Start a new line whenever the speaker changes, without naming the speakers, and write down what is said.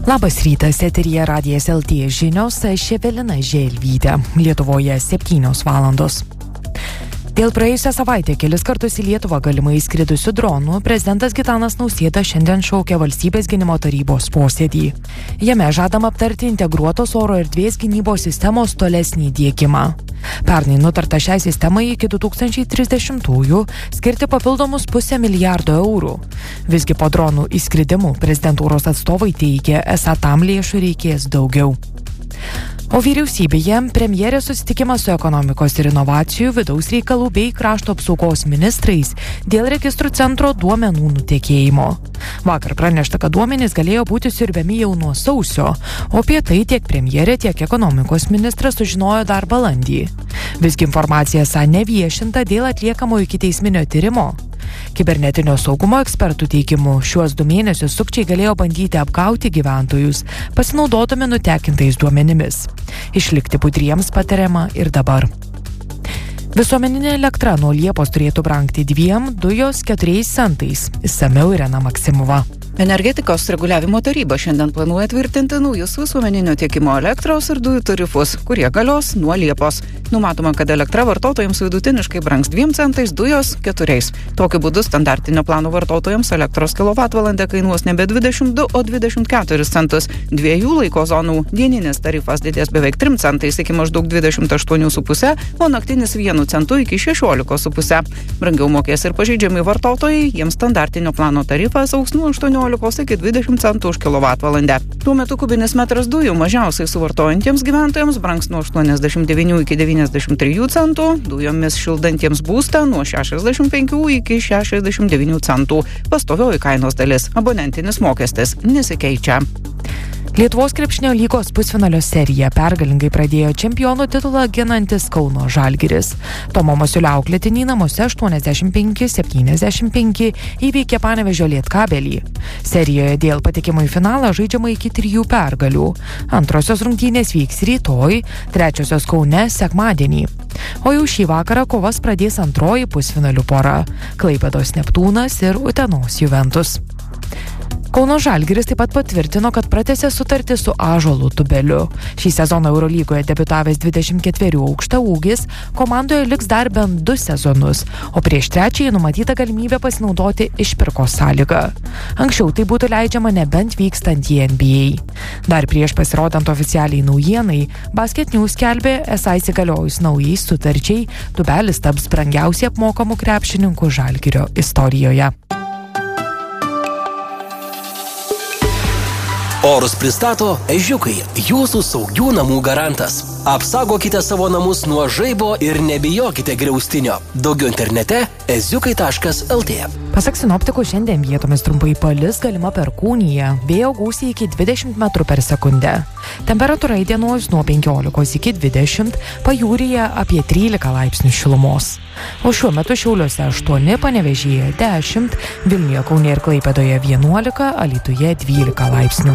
Labas rytas, eteryje Radijas LT žinios, aš Evelina Želvytė. Lietuvoje 7 valandos. Dėl praėjusią savaitę kelis kartus į Lietuvą galimai įskridusių dronų prezidentas Gitanas Nausėda šiandien šaukia Valstybės gynimo tarybos posėdį. Jame žadama aptarti integruotos oro erdvės gynybos sistemos tolesnį diegimą. Pernai nutarta šiai sistemai iki 2030-ųjų skirti papildomus $500 milijardo eurų. Visgi po dronų įskridimų prezidentūros atstovai teigia, esą tam lėšų reikės daugiau. O vyriausybėje premjerė susitikimas su ekonomikos ir inovacijų, vidaus reikalų bei krašto apsaugos ministrais dėl registrų centro duomenų nutekėjimo. Vakar pranešta, kad duomenys galėjo būti siurbiami jau nuo sausio, o apie tai tiek premjerė, tiek ekonomikos ministras sužinojo dar balandį. Visgi informacija esą neviešinta dėl atliekamo ikiteisminio tyrimo. Kibernetinio saugumo ekspertų teigimu, šiuos 2 mėnesius sukčiai galėjo bandyti apgauti gyventojus, pasinaudodami nutekintais duomenimis. Išlikti budriems patariama ir dabar. Visuomeninė elektra nuo Liepos turėtų brangti 2, dujos 4 centais. Išsamiau Irena Maksimova.
Energetikos reguliavimo taryba šiandien planuoja tvirtinti naujus visuomeninio tiekimo elektros ir dujų tarifus, kurie galios nuo Liepos. Numatoma, kad elektra vartotojams vidutiniškai brangs 2 centais, dujos 4. Tokiu būdu standartinio plano vartotojams elektros kilovatvalandė kainuos nebe 22, o 24 centus. 2 laiko zonų dieninis tarifas didės beveik 3 centais iki maždaug 28,5, o naktinis 1 centu iki 16,5. Brangiau mokės ir pažeidžiami vartotojai, jiems standartinio plano tarifas augs nuo 18 iki 20 centų už kilovatvalandę. Tuo metu kubinis metras dujų mažiausiai suvartojantiems gyventojams brangs nuo 89 iki 93 centų, dujomis šildantiems būstą nuo 65 iki 69 centų. Pastovioji kainos dalis, abonentinis mokestis, nesikeičia.
Lietuvos krepšinio lygos pusfinalio seriją pergalingai pradėjo čempionų titulą ginantis Kauno Žalgiris. Tomo Masiulio auklėtiniai namuose 85-75 įveikė Panevėžio Lietkabelį. Serijoje dėl patekimo į finalą žaidžiama iki 3 pergalių. Antrosios rungtynės vyks rytoj, trečiosios Kaune sekmadienį. O jau šį vakarą kovas pradės antroji pusfinalių pora – Klaipėdos Neptūnas ir Utenos Juventus. Kauno Žalgiris taip pat patvirtino, kad pratęsė sutartį su Ąžuolu Tubeliu. Šį sezoną Eurolygoje debiutavęs 24 aukštaūgis komandoje liks dar bent 2 sezonus, o prieš trečiąjį numatyta galimybė pasinaudoti išpirkos sąlygą. Anksčiau tai būtų leidžiama nebent vykstant į NBA. Dar prieš pasirodant oficialiai naujienai, Basket News skelbė, esą įsigaliojus naujai sutarčiai, Tubelis taps brangiausiai apmokamų krepšininkų Žalgirio istorijoje.
Orus pristato Ežiukai, jūsų saugių namų garantas. Apsaugokite savo namus nuo žaibo ir nebijokite griaustinio. Daugiau internete eziukai.lt.
Pasak sinoptikų, šiandien vietomis trumpai palis, galima perkūnija, vėjo gūsiai iki 20 metrų per sekundę. Temperatūra įdienojus nuo 15 iki 20, pajūryje apie 13 laipsnių šilumos. O šiuo metu Šiauliuose 8, Panevėžyje 10, Vilniuje, Kaune ir Klaipėdoje 11, Alytuje 12 laipsnių.